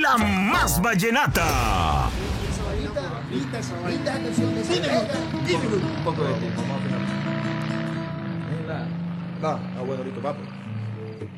la más vallenata. Dime un poco de tiempo, vamos a finalizar. No, bueno, listo, papo.